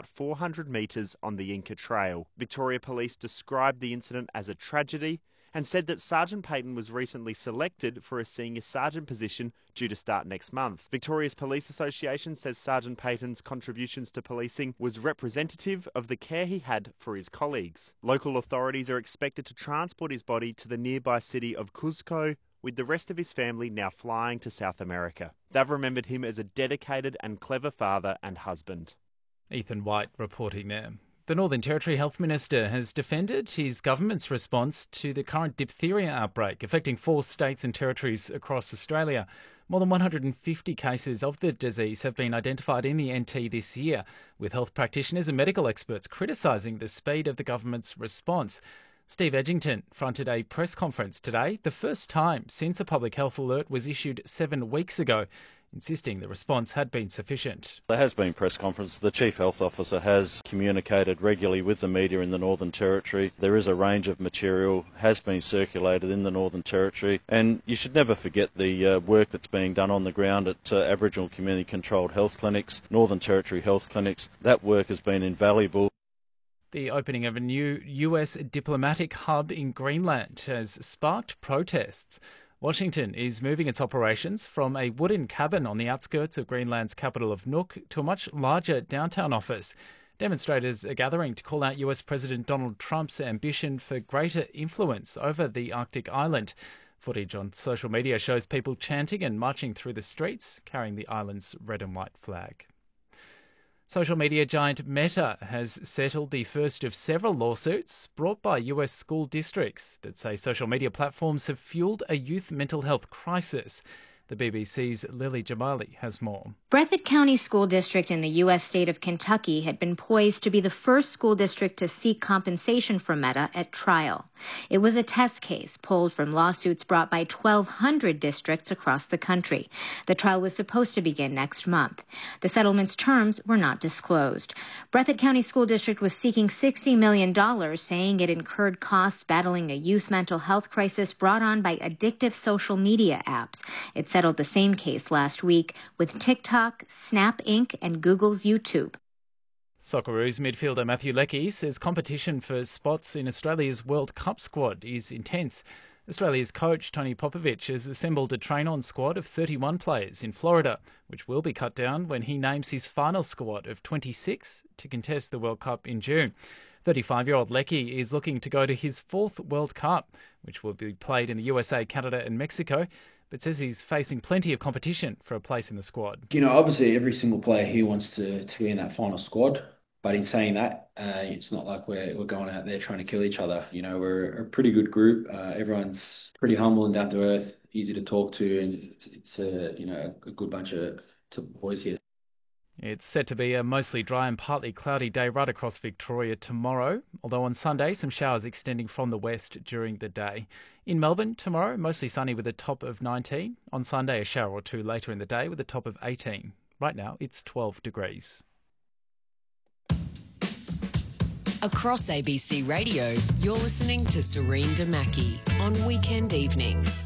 about 400 metres on the Inca Trail. Victoria Police described the incident as a tragedy and said that Sergeant Payton was recently selected for a senior sergeant position due to start next month. Victoria's Police Association says Sergeant Payton's contributions to policing was representative of the care he had for his colleagues. Local authorities are expected to transport his body to the nearby city of Cuzco, with the rest of his family now flying to South America. They've remembered him as a dedicated and clever father and husband. Ethan White reporting there. The Northern Territory Health Minister has defended his government's response to the current diphtheria outbreak affecting 4 states and territories across Australia. More than 150 cases of the disease have been identified in the NT this year, with health practitioners and medical experts criticising the speed of the government's response. Steve Edgington fronted a press conference today, the first time since a public health alert was issued 7 weeks ago, insisting the response had been sufficient. There has been press conference. The Chief Health Officer has communicated regularly with the media in the Northern Territory. There is a range of material has been circulated in the Northern Territory, and you should never forget the work that's being done on the ground at Aboriginal community controlled health clinics, Northern Territory health clinics. That work has been invaluable. The opening of a new US diplomatic hub in Greenland has sparked protests. Washington is moving its operations from a wooden cabin on the outskirts of Greenland's capital of Nuuk to a much larger downtown office. Demonstrators are gathering to call out US President Donald Trump's ambition for greater influence over the Arctic island. Footage on social media shows people chanting and marching through the streets, carrying the island's red and white flag. Social media giant Meta has settled the first of several lawsuits brought by US school districts that say social media platforms have fueled a youth mental health crisis. The BBC's Lily Jamali has more. Breathitt County School District in the U.S. state of Kentucky had been poised to be the first school district to seek compensation from Meta at trial. It was a test case pulled from lawsuits brought by 1,200 districts across the country. The trial was supposed to begin next month. The settlement's terms were not disclosed. Breathitt County School District was seeking $60 million, saying it incurred costs battling a youth mental health crisis brought on by addictive social media apps. It settled the same case last week with TikTok, Snap Inc., and Google's YouTube. Socceroos midfielder Matthew Leckie says competition for spots in Australia's World Cup squad is intense. Australia's coach Tony Popovich has assembled a train-on squad of 31 players in Florida, which will be cut down when he names his final squad of 26 to contest the World Cup in June. 35-year-old Leckie is looking to go to his 4th World Cup, which will be played in the USA, Canada and Mexico, but says he's facing plenty of competition for a place in the squad. You know, obviously every single player here wants to be in that final squad, but in saying that, it's not like we're going out there trying to kill each other. You know, we're a pretty good group. Everyone's pretty humble and down to earth, easy to talk to, and it's a good bunch of boys here. It's set to be a mostly dry and partly cloudy day right across Victoria tomorrow, although on Sunday some showers extending from the west during the day. In Melbourne tomorrow, mostly sunny with a top of 19. On Sunday, a shower or two later in the day with a top of 18. Right now, it's 12 degrees. Across ABC Radio, you're listening to Serene Damaki on weekend evenings.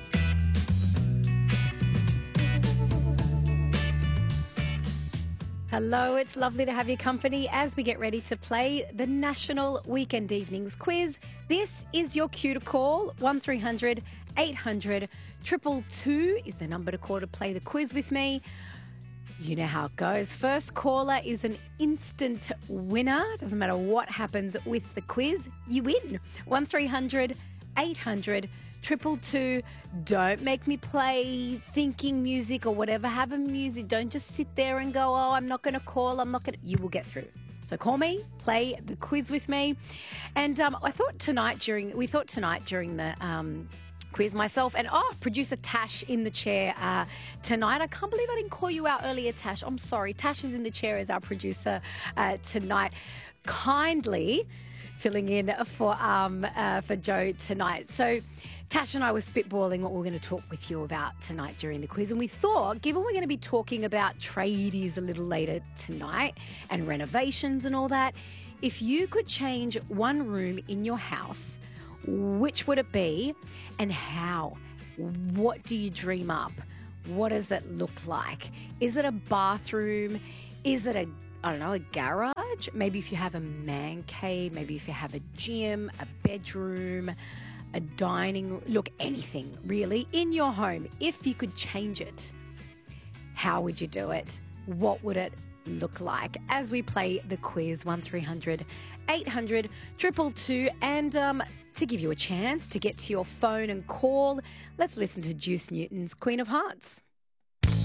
Hello, it's lovely to have your company as we get ready to play the National Weekend Evenings Quiz. This is your cue to call. 1300 800 222 is the number to call to play the quiz with me. You know how it goes. First caller is an instant winner. Doesn't matter what happens with the quiz, you win. 1300 800 222. Don't make me play thinking music or whatever. Have a music. Don't just sit there and go, oh, I'm not going to call. You will get through. So call me, play the quiz with me. And we thought tonight during the quiz, myself and producer Tash in the chair tonight. I can't believe I didn't call you out earlier, Tash. I'm sorry. Tash is in the chair as our producer tonight. Kindly filling in for Joe tonight. So Tash and I were spitballing what we're going to talk with you about tonight during the quiz. And we thought, given we're going to be talking about tradies a little later tonight and renovations and all that, if you could change one room in your house, which would it be and how? What do you dream up? What does it look like? Is it a bathroom? Is it a garage? garage, maybe if you have a man cave, maybe if you have a gym, a bedroom, a dining, look, anything really in your home, if you could change it, how would you do it? What would it look like? As we play the quiz, 1300 800 222, and to give you a chance to get to your phone and call, let's listen to Juice Newton's Queen of Hearts.